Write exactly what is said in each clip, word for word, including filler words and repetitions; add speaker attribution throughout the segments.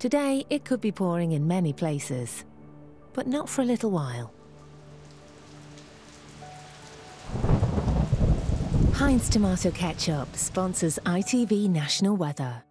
Speaker 1: Today, it could be pouring in many places, but not for a little while. Heinz Tomato Ketchup sponsors I T V National Weather.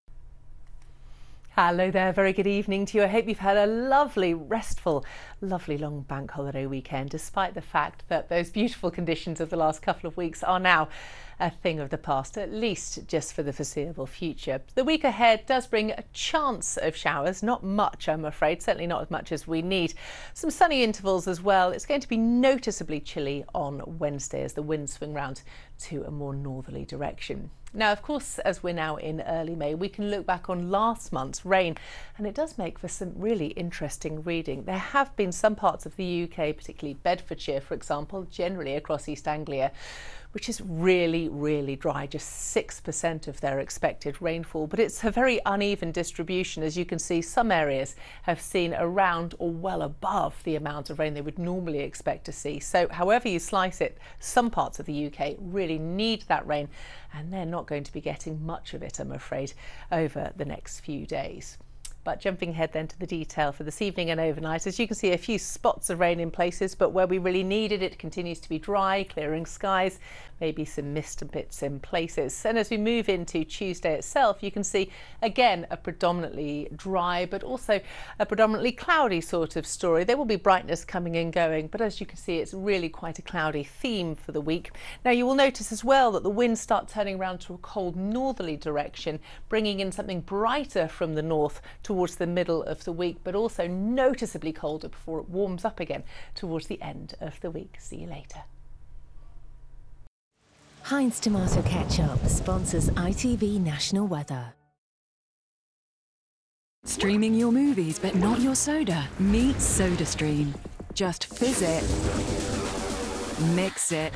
Speaker 2: Hello there, very good evening to you. I hope you've had a lovely, restful, lovely long bank holiday weekend, despite the fact that those beautiful conditions of the last couple of weeks are now a thing of the past, at least just for the foreseeable future. The week ahead does bring a chance of showers, not much I'm afraid, certainly not as much as we need. Some sunny intervals as well. It's going to be noticeably chilly on Wednesday as the winds swing round to a more northerly direction. Now, of course, as we're now in early May, we can look back on last month's rain, and it does make for some really interesting reading. There have been some parts of the U K, particularly Bedfordshire, for example, generally across East Anglia, which is really, really dry, just six percent of their expected rainfall. But it's a very uneven distribution. As you can see, some areas have seen around or well above the amount of rain they would normally expect to see. So however you slice it, some parts of the U K really need that rain, and they're not going to be getting much of it, I'm afraid, over the next few days. But jumping ahead then to the detail for this evening and overnight, as you can see, a few spots of rain in places, but where we really need it, it continues to be dry, clearing skies, maybe some mist and bits in places. And as we move into Tuesday itself, you can see again a predominantly dry, but also a predominantly cloudy sort of story. There will be brightness coming and going, but as you can see, it's really quite a cloudy theme for the week. Now, you will notice as well that the winds start turning around to a cold northerly direction, bringing in something brighter from the north to towards the middle of the week, but also noticeably colder before it warms up again towards the end of the week. See you later.
Speaker 1: Heinz Tomato Ketchup sponsors I T V National Weather.
Speaker 3: Streaming your movies but not your soda? Meet SodaStream. Just fizz it, mix it,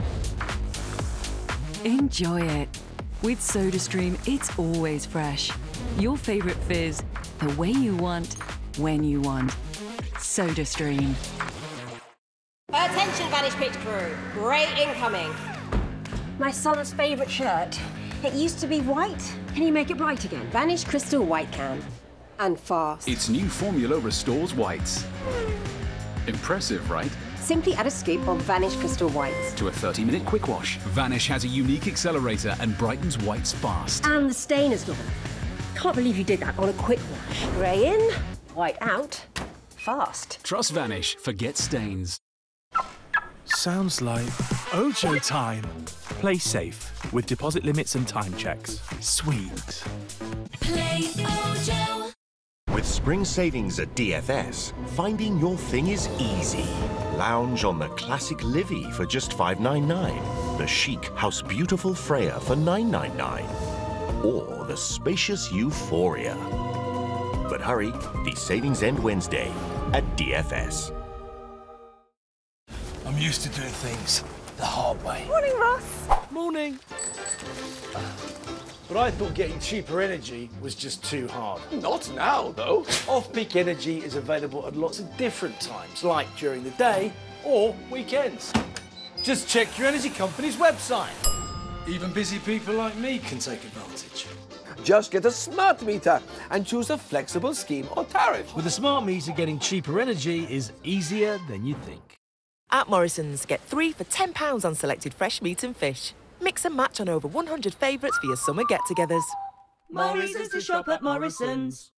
Speaker 3: enjoy it. With SodaStream, it's always fresh. Your favourite fizz, the way you want, when you want. SodaStream.
Speaker 4: Attention, Vanish Pitch crew. Great incoming. My son's favourite shirt. It used to be white. Can you make it bright again? Vanish Crystal White can. And fast.
Speaker 5: Its new formula restores whites. Impressive, right?
Speaker 4: Simply add a scoop of Vanish Crystal Whites.
Speaker 5: To a thirty minute quick wash, Vanish has a unique accelerator and brightens whites fast.
Speaker 4: And the stain is gone. Can't believe you did that on a quick wash. Grey in, white out, fast.
Speaker 5: Trust Vanish, forget stains.
Speaker 6: Sounds like Ojo time. Play safe with deposit limits and time checks. Sweet.
Speaker 7: Play Ojo.
Speaker 8: With spring savings at D F S, finding your thing is easy. Lounge on the classic Livy for just five ninety-nine, the chic House Beautiful Freya for nine ninety-nine, or the spacious Euphoria. But hurry, these savings end Wednesday at D F S.
Speaker 9: I'm used to doing things the hard way.
Speaker 4: Morning, Ross.
Speaker 9: Morning. But I thought getting cheaper energy was just too hard.
Speaker 10: Not now, though.
Speaker 9: Off-peak energy is available at lots of different times, like during the day or weekends. Just check your energy company's website. Even busy people like me can take advantage.
Speaker 10: Just get a smart meter and choose a flexible scheme or tariff.
Speaker 9: With a smart meter, getting cheaper energy is easier than you think.
Speaker 11: At Morrison's, get three for ten pounds on selected fresh meat and fish. Mix and match on over one hundred favourites for your summer get-togethers.
Speaker 7: More reasons to shop at Morrison's.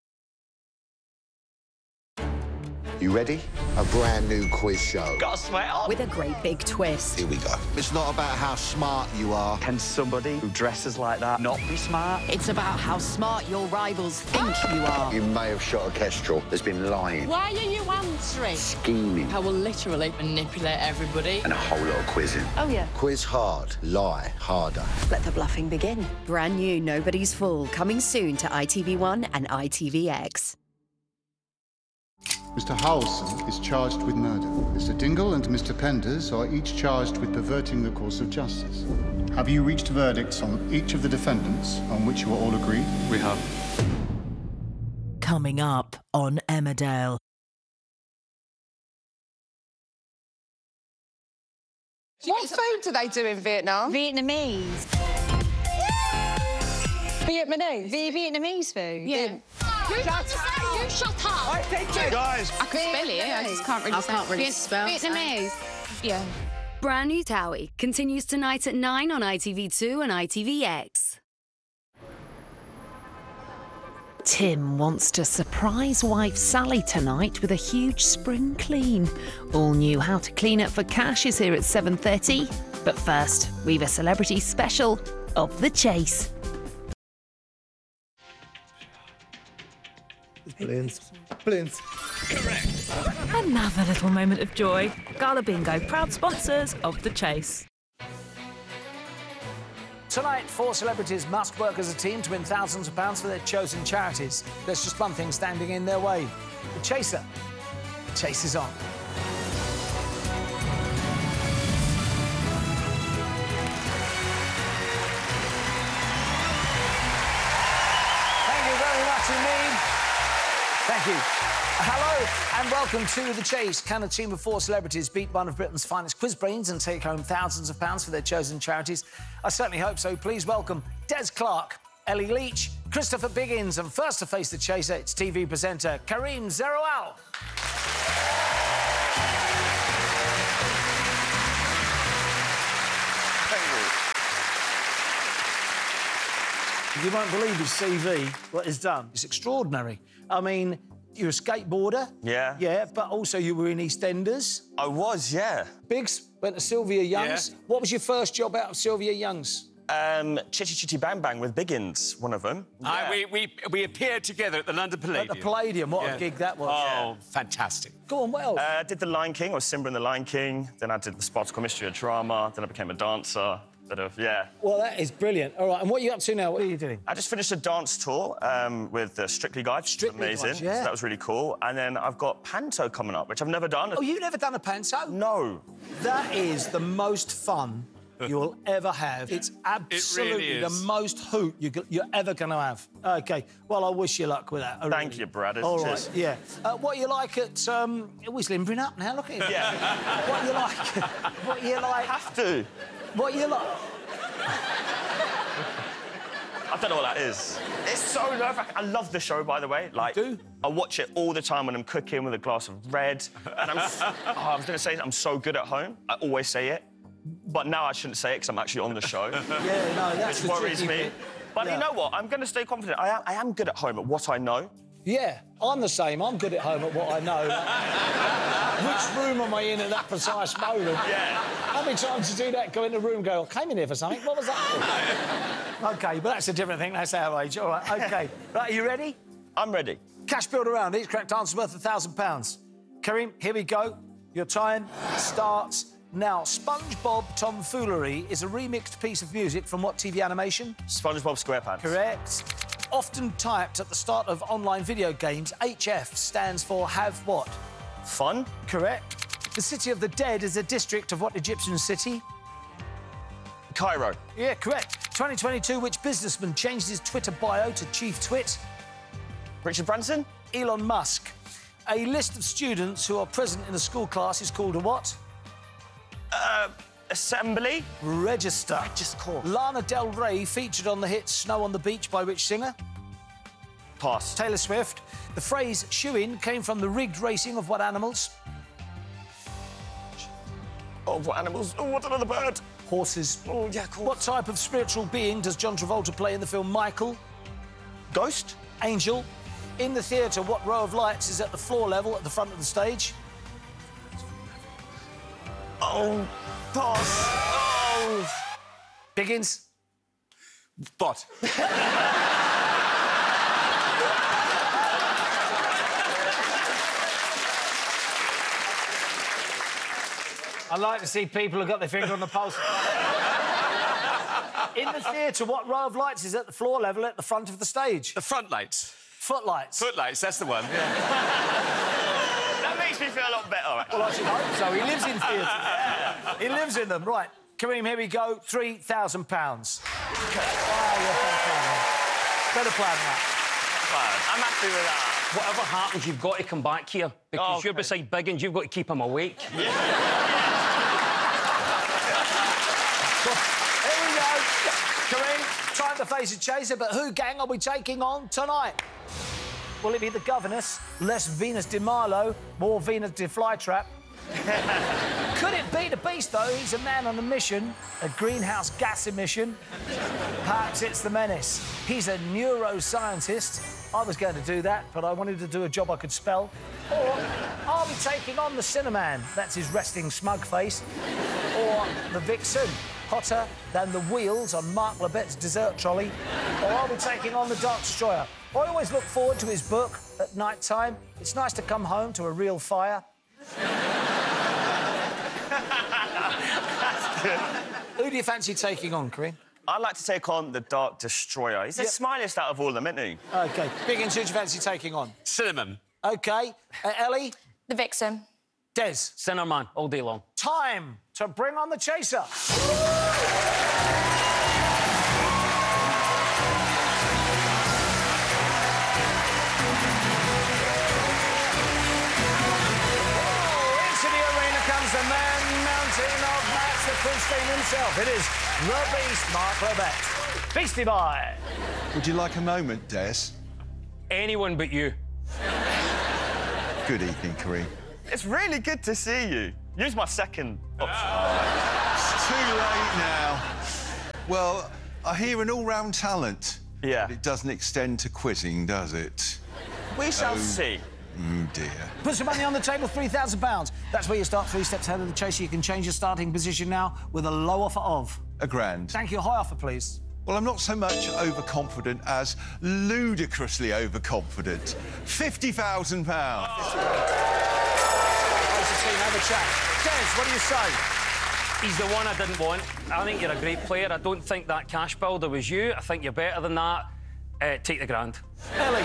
Speaker 12: You ready? A brand new quiz show.
Speaker 13: Got a sweat on?
Speaker 14: With a great big twist.
Speaker 12: Here we go. It's not about how smart you are.
Speaker 13: Can somebody who dresses like that not be smart?
Speaker 14: It's about how smart your rivals think you are.
Speaker 12: You may have shot a kestrel that's been lying.
Speaker 14: Why are you answering?
Speaker 12: Scheming.
Speaker 14: I will literally manipulate everybody.
Speaker 12: And a whole lot of quizzing.
Speaker 14: Oh, yeah.
Speaker 12: Quiz hard, lie harder.
Speaker 14: Let the bluffing begin. Brand new Nobody's Fool, coming soon to I T V one and I T V X.
Speaker 15: Mister Howelson is charged with murder. Mister Dingle and Mister Penders are each charged with perverting the course of justice. Have you reached verdicts on each of the defendants on which you are all agreed?
Speaker 10: We have.
Speaker 1: Coming up on Emmerdale.
Speaker 16: What food do they do in Vietnam?
Speaker 14: Vietnamese.
Speaker 16: Vietnamese. V Vietnamese food.
Speaker 17: Yeah.
Speaker 16: You shut up. You shut up.
Speaker 17: I think you
Speaker 16: guys.
Speaker 17: I can spell it. I just can't really.
Speaker 16: I
Speaker 17: say
Speaker 16: can't really
Speaker 17: Viet
Speaker 16: spell.
Speaker 17: Vietnamese. Yeah.
Speaker 18: Brand new Towie continues tonight at nine on I T V two and I T V X.
Speaker 1: Tim wants to surprise wife Sally tonight with a huge spring clean. All new How to Clean Up for Cash is here at seven thirty. But first, we've a celebrity special of The Chase.
Speaker 19: Brilliant. Brilliant.
Speaker 20: Correct. Another little moment of joy. Gala Bingo, proud sponsors of The Chase.
Speaker 9: Tonight, four celebrities must work as a team to win thousands of pounds for their chosen charities. There's just one thing standing in their way. The chaser. The chase is on. Thank you very much indeed. Thank you. Hello and welcome to The Chase. Can a team of four celebrities beat one of Britain's finest quiz brains and take home thousands of pounds for their chosen charities? I certainly hope so. Please welcome Des Clark, Ellie Leach, Christopher Biggins, and first to face the chaser, it's T V presenter Kareem Zeroual. Thank you. You won't believe his C V, what he's done. It's extraordinary. I mean, you're a skateboarder.
Speaker 21: Yeah.
Speaker 9: Yeah, but also you were in EastEnders.
Speaker 21: I was, yeah.
Speaker 9: Biggs went to Sylvia Young's.
Speaker 21: Yeah.
Speaker 9: What was your first job out of Sylvia Young's?
Speaker 21: Um, Chitty Chitty Bang Bang with Biggins, one of them.
Speaker 22: Uh, we, we, we appeared together at the London Palladium.
Speaker 9: At the Palladium, what
Speaker 22: Yeah.
Speaker 9: a gig that was.
Speaker 22: Oh, fantastic.
Speaker 9: Go on, what else?
Speaker 21: Uh, I did The Lion King, I was Simba in The Lion King. Then I did The Spartacus Mystery of Drama. Then I became a dancer. Bit of, yeah.
Speaker 9: Well, that is brilliant. All right, and what are you up to now? What are you doing?
Speaker 21: I just finished a dance tour um, with the Strictly Guide.
Speaker 9: Strictly
Speaker 21: Amazing.
Speaker 9: Guide, yeah.
Speaker 21: So that was really cool. And then I've got Panto coming up, which I've never done.
Speaker 9: Oh, you've never done a panto?
Speaker 21: No.
Speaker 9: That is the most fun you'll ever have. It's absolutely
Speaker 22: really
Speaker 9: the
Speaker 22: is.
Speaker 9: most hoot you, you're ever going to have. OK, well, I wish you luck with that. I
Speaker 21: Thank
Speaker 9: really.
Speaker 21: you, Brad.
Speaker 9: All
Speaker 21: Cheers.
Speaker 9: right, yeah. Uh, what you like at... Um, oh, he's limbering up now, look at him.
Speaker 21: Yeah.
Speaker 9: What you like... What you like...
Speaker 21: I have to.
Speaker 9: What you like...
Speaker 21: I don't know what that is. It's so nerve-wracking. I love the show, by the way. Like,
Speaker 9: you do?
Speaker 21: I watch it all the time when I'm cooking with a glass of red. And I'm... oh, I was going to say I'm so good at home. I always say it. But now I shouldn't say it because I'm actually on the show.
Speaker 9: Yeah, no, that's
Speaker 21: Which
Speaker 9: the
Speaker 21: worries
Speaker 9: tricky
Speaker 21: me.
Speaker 9: bit.
Speaker 21: But
Speaker 9: Yeah.
Speaker 21: you know what? I'm going to stay confident. I am, I am good at home at what I know.
Speaker 9: Yeah, I'm the same. I'm good at home at what I know. Which room am I in at that precise moment?
Speaker 21: Yeah.
Speaker 9: How many times did you do that? Go in the room, go, I came in here for something. What was that for? OK, but that's a different thing. That's our age. All right, OK. Right, are you ready?
Speaker 21: I'm ready.
Speaker 9: Cash build around. Each correct answer worth a thousand pounds. Kareem, here we go. Your time starts now. SpongeBob Tomfoolery is a remixed piece of music from what T V animation?
Speaker 21: SpongeBob SquarePants.
Speaker 9: Correct. Often typed at the start of online video games, H F stands for have what?
Speaker 21: Fun.
Speaker 9: Correct. The City of the Dead is a district of what Egyptian city?
Speaker 21: Cairo.
Speaker 9: Yeah, correct. twenty twenty-two, which businessman changed his Twitter bio to Chief Twit?
Speaker 21: Richard Branson.
Speaker 9: Elon Musk. A list of students who are present in a school class is called a what?
Speaker 21: Uh, assembly.
Speaker 9: Register.
Speaker 21: Register.
Speaker 9: Lana Del Rey featured on the hit Snow on the Beach by which singer?
Speaker 21: Pass.
Speaker 9: Taylor Swift. The phrase shoe-in came from the rigged racing of what animals?
Speaker 21: Oh, what animals? Oh, what's another bird?
Speaker 9: Horses.
Speaker 21: Oh, yeah, cool.
Speaker 9: What type of spiritual being does John Travolta play in the film Michael?
Speaker 21: Ghost.
Speaker 9: Angel. In the theatre, what row of lights is at the floor level at the front of the stage?
Speaker 21: Oh, pass. Oh.
Speaker 9: Biggins.
Speaker 22: Bot.
Speaker 9: I like to see people who got their finger on the pulse. In the theatre, what row of lights is at the floor level at the front of the stage?
Speaker 22: The front lights.
Speaker 9: Footlights.
Speaker 22: Footlights, that's the one. Yeah.
Speaker 21: That makes me feel a lot better, actually.
Speaker 9: Well, I should hope so. He lives in theatres. Yeah. He lives in them. Right. Kareem, here we go. three thousand pounds. Okay. Oh, you're better plan. Better plan than that.
Speaker 21: I'm happy with that.
Speaker 23: Whatever happens, you've got to come back here. Because
Speaker 21: Oh, okay.
Speaker 23: you're beside Biggins, you've got to keep him awake.
Speaker 9: Here we go. Kareem, time to face a chaser, but who, gang, are we taking on tonight? Will it be the governess, less Venus de Milo, more Venus de Flytrap? Could it be the beast, though? He's a man on a mission, a greenhouse gas emission. Perhaps it's the menace. He's a neuroscientist. I was going to do that, but I wanted to do a job I could spell. Or are we taking on the Cinnamon? That's his resting smug face. Or the Vixen, hotter than the wheels on Mark Lebet's dessert trolley. Or are we taking on the Dark Destroyer? I always look forward to his book at night time. It's nice to come home to a real fire. Who do you fancy taking on, Kareem?
Speaker 21: I'd like to take on the Dark Destroyer. He's the
Speaker 9: Yep.
Speaker 21: smiliest out of all of them, isn't he?
Speaker 9: OK. Biggins, who do you fancy taking on?
Speaker 22: Cinnamon.
Speaker 9: OK. Uh, Ellie?
Speaker 17: The Vixen.
Speaker 9: Des?
Speaker 23: Cinnamon, all day long.
Speaker 9: Time to bring on the chaser. The man mountain of Max the Prince himself. It is the Beast, Mark Lebet. Beastie Boy.
Speaker 2: Would you like a moment, Des?
Speaker 23: Anyone but you.
Speaker 2: Good evening, Kareem.
Speaker 21: It's really good to see you. Use my second option.
Speaker 2: It's too late now. Well, I hear an all-round talent.
Speaker 21: Yeah.
Speaker 2: But it doesn't extend to quizzing, does it?
Speaker 21: We shall
Speaker 2: Oh.
Speaker 21: see.
Speaker 2: Oh, dear.
Speaker 9: Put some money on the table, three thousand pounds. That's where you start three steps ahead of the chaser. You can change your starting position now with a low offer of...
Speaker 2: A grand.
Speaker 9: Thank you. A high offer, please.
Speaker 2: Well, I'm not so much overconfident as ludicrously overconfident. fifty thousand pounds.
Speaker 9: Nice to see you. Have a chat. Des, what do you say?
Speaker 23: He's the one I didn't want. I think you're a great player. I don't think that cash builder was you. I think you're better than that. Uh, take the grand.
Speaker 9: Ellie.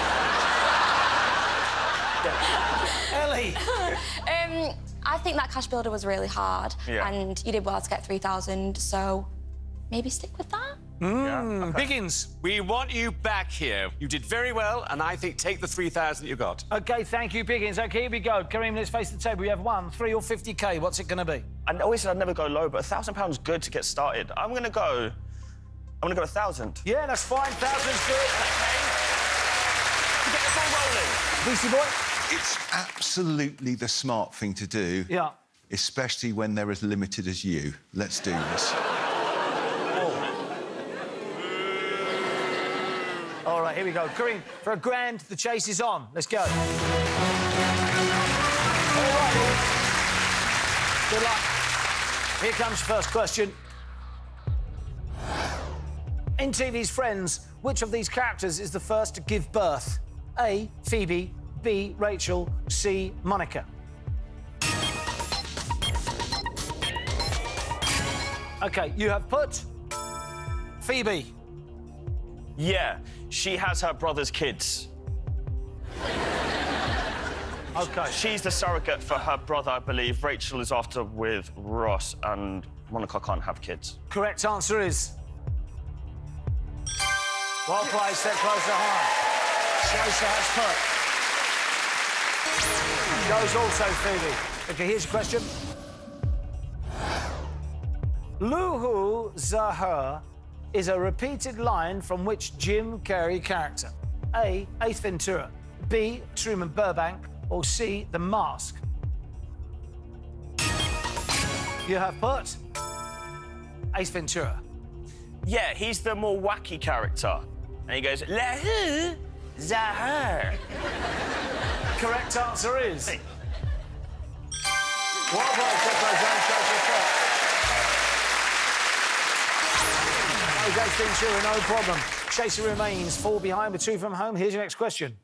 Speaker 9: Ellie.
Speaker 17: um, I think that cash builder was really hard,
Speaker 21: Yeah.
Speaker 17: and you did well to get three thousand. So maybe stick with that.
Speaker 9: Mm, Biggins.
Speaker 22: We want you back here. You did very well, and I think take the three thousand you got.
Speaker 9: OK, thank you, Biggins. OK, here we go. Kareem, let's face the table. We have one, three or fifty K. What's it going to be?
Speaker 21: I always said I'd never go low, but a thousand pounds good to get started. I'm going to go... I'm going to go a thousand.
Speaker 9: Yeah, that's fine. Thousand's good.
Speaker 21: Get the ball rolling.
Speaker 9: Beastie Boy?
Speaker 2: It's absolutely the smart thing to do.
Speaker 9: Yeah.
Speaker 2: Especially when they're as limited as you. Let's do this.
Speaker 9: All right, here we go. Kareem, for a grand, the chase is on. Let's go. All right. Good luck. Here comes your first question. In T V's Friends, which of these characters is the first to give birth? A. Phoebe, B. Rachel, C. Monica. OK, you have put Phoebe.
Speaker 21: Yeah, she has her brother's kids.
Speaker 9: OK.
Speaker 21: She's the surrogate for her brother, I believe. Rachel is after with Ross, and Monica can't have kids.
Speaker 9: Correct answer is... Well played, step closer high. Chaser has put. Goes also Phoebe. OK, here's your question. Luhu Zahar is a repeated line from which Jim Carrey character? A. Ace Ventura, B. Truman Burbank, or C. The Mask? You have put Ace Ventura.
Speaker 21: Yeah, he's the more wacky character. And he goes, Lahu Zahar.
Speaker 9: Correct answer is... Hey. Well played, step closer high. Chaser put. OK, Ventura, no problem. Chaser remains four behind with two from home. Here's your next question.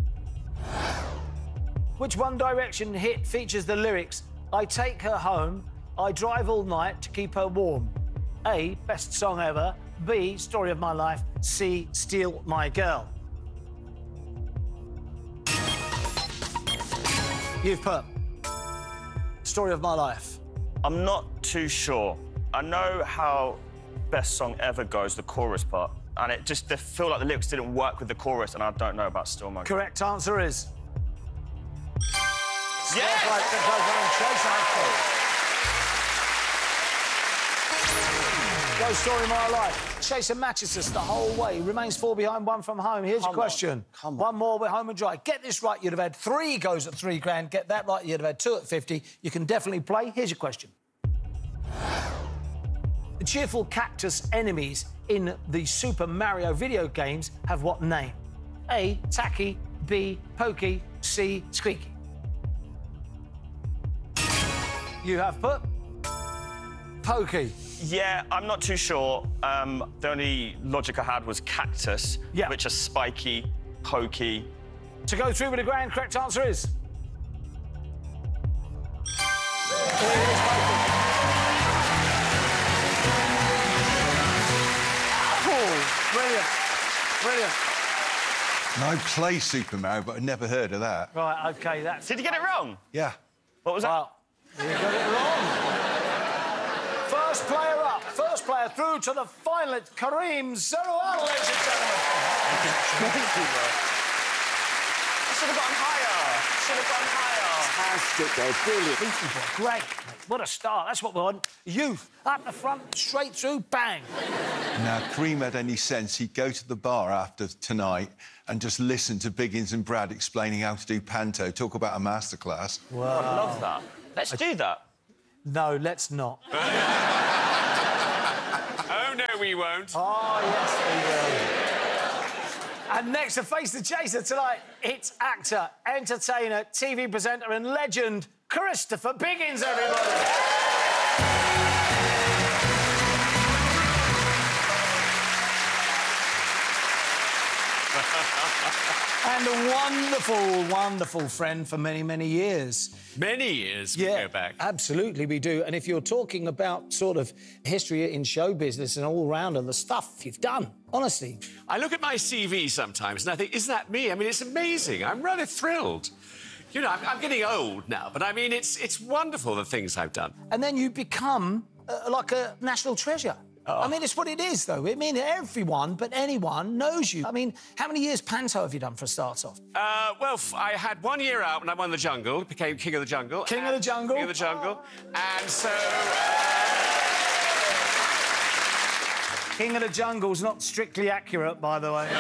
Speaker 9: Which One Direction hit features the lyrics, I take her home, I drive all night to keep her warm? A, best song ever. B, story of my life. C, steal my girl. You've put story of my life.
Speaker 21: I'm not too sure. I know how best song ever goes, the chorus part, and it just they feel like the lyrics didn't work with the chorus, and I don't know about Still My Girl.
Speaker 9: Correct answer is...
Speaker 21: Yes!
Speaker 9: Ghost story, my life. Chaser matches us the whole way. Remains four behind, one from home. Here's
Speaker 3: Come
Speaker 9: your question.
Speaker 3: On. Come on.
Speaker 9: One more, we're home and dry. Get this right, you'd have had three goes at three grand. Get that right, you'd have had two at fifty. You can definitely play. Here's your question. The cheerful cactus enemies in the Super Mario video games have what name? A. Tacky. B. Pokey. C. Squeaky. You have put Pokey.
Speaker 21: Yeah, I'm not too sure. Um, the only logic I had was cactus,
Speaker 9: yeah.
Speaker 21: which are spiky, pokey.
Speaker 9: To go through with a grand, correct answer is... Oh, brilliant, brilliant.
Speaker 2: I play Super Mario, but I'd never heard of that.
Speaker 9: Right, OK, that's...
Speaker 21: Did you get it wrong?
Speaker 2: Yeah.
Speaker 21: What was
Speaker 9: well, that? You got it wrong. First player up, first player through to the final. It's Kareem Zeroual, ladies and gentlemen.
Speaker 21: Thank you, bro. I should have gone higher. Should have gone higher.
Speaker 10: Fantastic, though. Brilliant.
Speaker 9: Beastie Boy, great. Mate. What a start. That's what we want. Youth, up the front, straight through, bang.
Speaker 2: Now, Kareem had any sense, he'd go to the bar after tonight and just listen to Biggins and Brad explaining how to do panto, talk about a masterclass.
Speaker 21: Wow. Oh, I love that. Let's I... do that.
Speaker 9: No, let's not.
Speaker 22: Oh, no, we won't.
Speaker 9: Oh, yes, we will. And next to Face the Chaser tonight, it's actor, entertainer, T V presenter and legend, Christopher Biggins, everybody. And a wonderful, wonderful friend for many, many years.
Speaker 22: Many years we
Speaker 9: yeah,
Speaker 22: go back.
Speaker 9: Absolutely, we do. And if you're talking about sort of history in show business and all round and the stuff you've done, honestly.
Speaker 22: I look at my C V sometimes and I think, isn't that me? I mean, it's amazing. I'm rather thrilled. You know, I'm, I'm getting old now, but I mean, it's, it's wonderful, the things I've done.
Speaker 9: And then you become uh, like a national treasure. Oh. I mean, it's what it is, though. I mean, everyone but anyone knows you. I mean, how many years panto have you done for a start off?
Speaker 22: Uh, well, f I had one year out when I won the Jungle, became King of the Jungle.
Speaker 9: King of the Jungle?
Speaker 22: King of the Jungle. Oh. And so... Uh...
Speaker 9: King of the Jungle's not strictly accurate, by the way.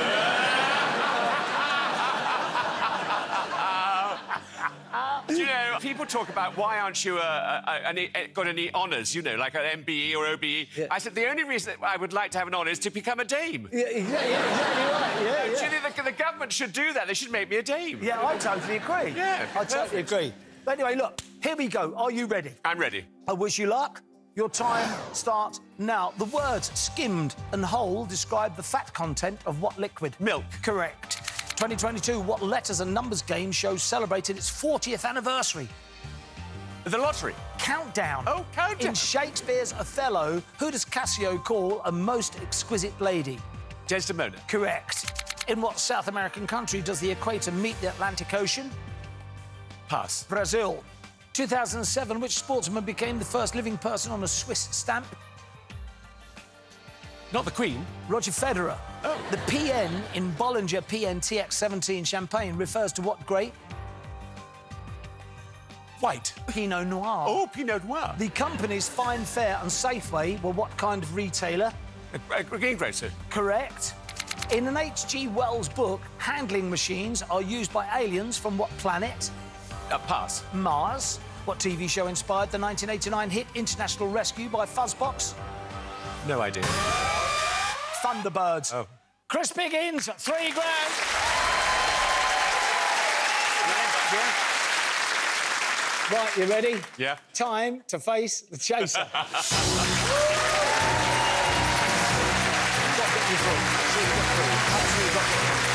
Speaker 22: Do you know, people talk about why aren't you uh, uh, any, uh, got any honours, you know, like an M B E or O B E. Yeah. I said the only reason that I would like to have an honour is to become a dame.
Speaker 9: Yeah, exactly, yeah, exactly right. Yeah,
Speaker 22: do
Speaker 9: yeah.
Speaker 22: you think the, the government should do that? They should make me a dame.
Speaker 9: Yeah, I totally agree.
Speaker 22: Yeah,
Speaker 9: I totally agree. But anyway, look, here we go. Are you ready?
Speaker 22: I'm ready.
Speaker 9: I wish you luck. Your time starts now. The words skimmed and whole describe the fat content of what liquid?
Speaker 22: Milk.
Speaker 9: Correct. twenty twenty-two, what letters and numbers game show celebrated its fortieth anniversary?
Speaker 22: The lottery.
Speaker 9: Countdown.
Speaker 22: Oh, Countdown.
Speaker 9: In Shakespeare's Othello, who does Cassio call a most exquisite lady?
Speaker 22: Desdemona.
Speaker 9: Correct. In what South American country does the equator meet the Atlantic Ocean?
Speaker 22: Pass.
Speaker 9: Brazil. two thousand seven, which sportsman became the first living person on a Swiss stamp?
Speaker 22: Not the Queen.
Speaker 9: Roger Federer.
Speaker 22: Oh.
Speaker 9: The P N in Bollinger P N T X seventeen champagne refers to what grape?
Speaker 22: White.
Speaker 9: Pinot Noir.
Speaker 22: Oh, Pinot Noir.
Speaker 9: The companies Fine Fair and Safeway were what kind of retailer?
Speaker 22: A, a greengrocer.
Speaker 9: Correct. In an H G Wells book, handling machines are used by aliens from what planet?
Speaker 22: Uh, pass.
Speaker 9: Mars. What T V show inspired the nineteen eighty-nine hit International Rescue by Fuzzbox?
Speaker 22: No idea.
Speaker 9: Thunderbirds.
Speaker 22: Oh.
Speaker 9: Chris Biggins, three grand. Yeah. Right, you ready?
Speaker 22: Yeah.
Speaker 9: Time to face the chaser. Got to get you through. Absolutely got through. Absolutely got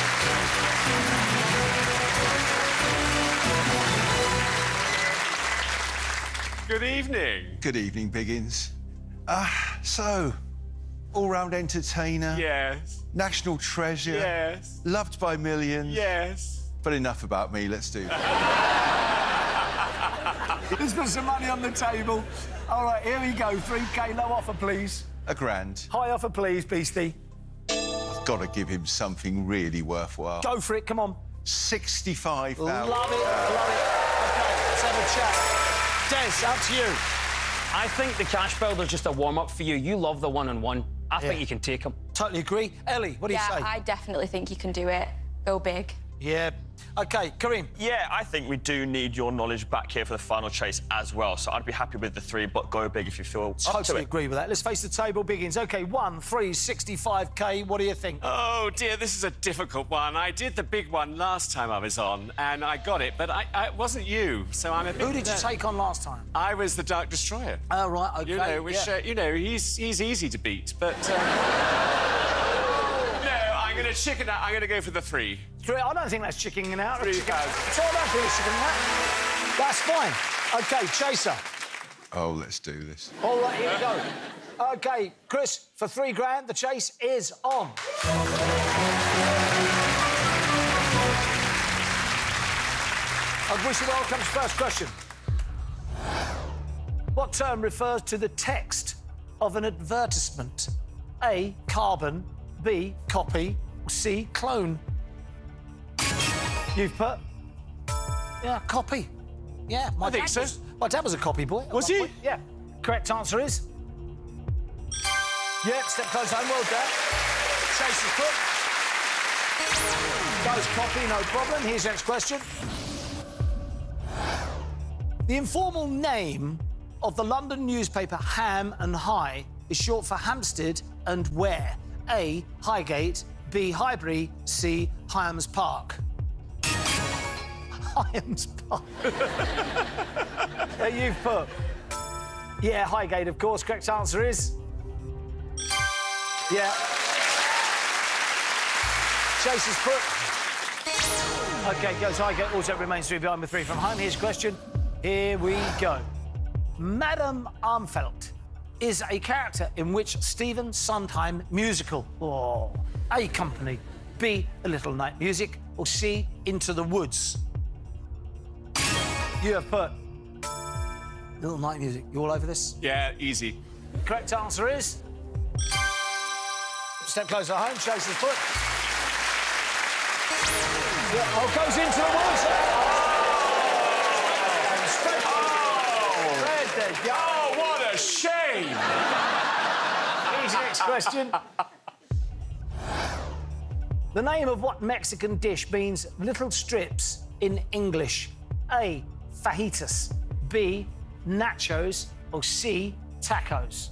Speaker 22: through. Good evening.
Speaker 2: Good evening, Biggins. Ah, uh, so, all-round entertainer.
Speaker 22: Yes.
Speaker 2: National treasure.
Speaker 22: Yes.
Speaker 2: Loved by millions.
Speaker 22: Yes.
Speaker 2: But enough about me, let's do that.
Speaker 9: Let's put some money on the table. All right, here we go. three K, low offer, please.
Speaker 2: A grand.
Speaker 9: High offer, please, Beastie.
Speaker 2: I've got to give him something really worthwhile.
Speaker 9: Go for it, come on.
Speaker 2: sixty-five thousand.
Speaker 9: Love it, love it. OK, let's have a chat. Des, up to you.
Speaker 23: I think the cash builder's just a warm-up for you. You love the one-on-one. I
Speaker 9: Yeah.
Speaker 23: think you can take him.
Speaker 9: Totally agree. Ellie, what do
Speaker 17: yeah,
Speaker 9: you say?
Speaker 17: I definitely think you can do it. Go big.
Speaker 9: Yeah. OK, Kareem.
Speaker 21: Yeah, I think we do need your knowledge back here for the final chase as well. So I'd be happy with the three, but go big if you feel up to
Speaker 9: Totally
Speaker 21: it.
Speaker 9: agree with that. Let's face the table, Biggins. OK, one, three, sixty-five K. What do you think?
Speaker 22: Oh, dear, this is a difficult one. I did the big one last time I was on, and I got it, but I, I, it wasn't you, so I'm a bit...
Speaker 9: Who did you take on last time?
Speaker 22: I was the Dark Destroyer.
Speaker 9: Oh, right, OK.
Speaker 22: You know, which,
Speaker 9: yeah.
Speaker 22: uh, you know, he's, he's easy to beat, but... Uh... no, I'm going to chicken out. I'm going to go for the three.
Speaker 9: Three? I don't think that's chickening out.
Speaker 22: Three
Speaker 9: Chicken...
Speaker 22: thousand.
Speaker 9: So I don't think it's chickening out. That's fine. OK, Chaser.
Speaker 2: Oh, let's do this.
Speaker 9: All right, here we go. OK, Chris, for three grand, the chase is on. I wish you well comes first question. What term refers to the text of an advertisement? A, carbon, B, copy, or C, clone? You've put... Yeah, copy. Yeah, my
Speaker 22: I think
Speaker 9: dad
Speaker 22: so.
Speaker 9: Was, my dad was a copy boy. at
Speaker 22: Was
Speaker 9: one
Speaker 22: he?
Speaker 9: point. Yeah. Correct answer is... Yeah, step close home, well done. Chase is put. Goes copy, no problem. Here's the next question. The informal name of the London newspaper Ham and High is short for Hampstead and where? A, Highgate, B, Highbury, C, Hyams Park. Hyams Park. There you've put. Yeah, Highgate, of course. Correct answer is... Yeah. Chase is put. OK, goes Highgate. Also remains three behind with three from home. Here's a question. Here we go. Madame Armfeldt is a character in which Stephen Sondheim musical? Oh. A, Company, B, A Little Night Music, or C, Into the Woods? You have put Little Night Music. You all over this?
Speaker 22: Yeah, easy.
Speaker 9: Correct answer is... Step closer home, Chase is put. Yeah, oh, goes into the woods. Oh, straight. There you go.
Speaker 22: Oh, what a shame!
Speaker 9: Here's the next question. The name of what Mexican dish means little strips in English? A, fajitas, B, nachos, or C, tacos?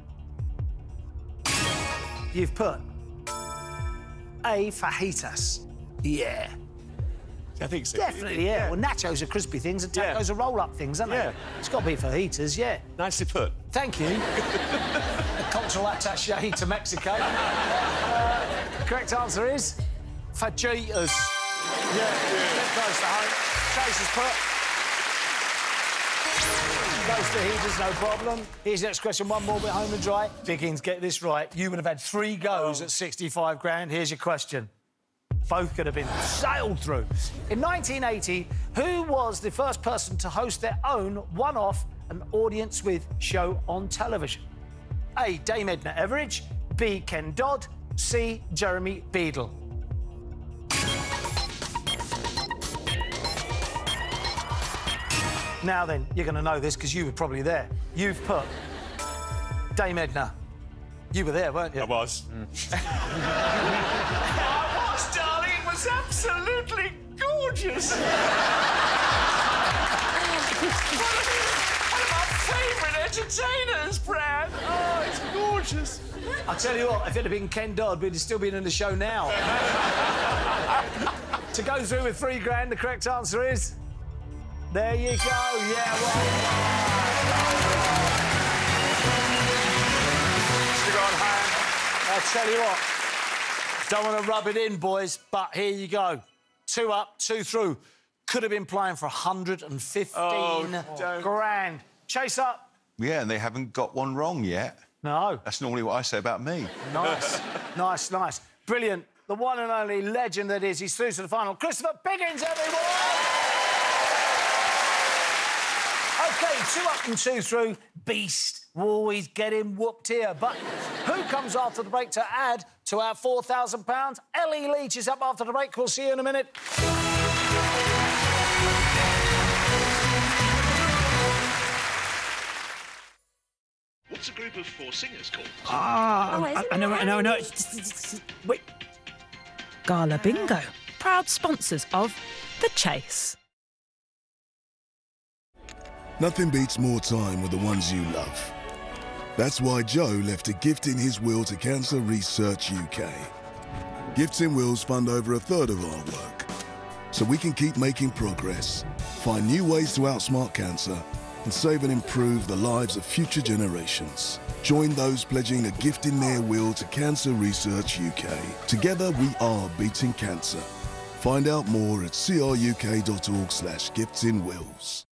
Speaker 9: You've put A, fajitas. Yeah.
Speaker 22: I think so.
Speaker 9: Definitely, yeah. yeah. Well, nachos are crispy things and tacos
Speaker 22: Yeah.
Speaker 9: are roll-up things, aren't they?
Speaker 22: Yeah.
Speaker 9: It's got to be fajitas, yeah.
Speaker 22: Nicely put.
Speaker 9: Thank you. A cultural attaché to Mexico. Uh, correct answer is fajitas. Yeah, yeah. Close to home. Chase is put. Goes to heaters, no problem. Here's the next question, one more bit home and dry. Biggins, get this right. You would have had three goes oh. at sixty-five grand. Here's your question. Both could have been sailed through. In nineteen eighty, who was the first person to host their own one-off and audience with show on television? A, Dame Edna Everage, B, Ken Dodd, C, Jeremy Beadle. Now then, you're going to know this because you were probably there. You've put Dame Edna. You were there, weren't you?
Speaker 22: I was. Mm. I was, darling. It was absolutely gorgeous. one, of, one of our favourite entertainers, Brad. Oh, it's gorgeous.
Speaker 9: I tell you what, if it had been Ken Dodd, we'd have still been in the show now. To go through with three grand, the correct answer is... There you go, yeah, well... I'll tell you what, don't want to rub it in, boys, but here you go. Two up, two through. Could have been playing for one hundred fifteen
Speaker 22: oh,
Speaker 9: grand. Chase up.
Speaker 2: Yeah, and they haven't got one wrong yet.
Speaker 9: No.
Speaker 2: That's normally what I say about me.
Speaker 9: Nice, nice, nice. Brilliant. The one and only legend that is. He's through to the final. Christopher Biggins, everyone! OK, two up and two through. Beast. Always getting whooped here. But who comes after the break to add to our four thousand pounds? Ellie Leach is up after the break. We'll see you in a minute.
Speaker 3: group of four singers called?
Speaker 20: Ah,
Speaker 4: Oh,
Speaker 20: I,
Speaker 4: isn't
Speaker 20: I know,
Speaker 4: it
Speaker 20: I know, I know. It's just- it's just- Wait. Gala Bingo, proud sponsors of The Chase.
Speaker 5: Nothing beats more time with the ones you love. That's why Joe left a gift in his will to Cancer Research U K. Gifts in wills fund over a third of our work, so we can keep making progress, find new ways to outsmart cancer, and save and improve the lives of future generations. Join those pledging a gift in their will to Cancer Research U K. Together we are beating cancer. Find out more at cruk.org slash gifts in wills.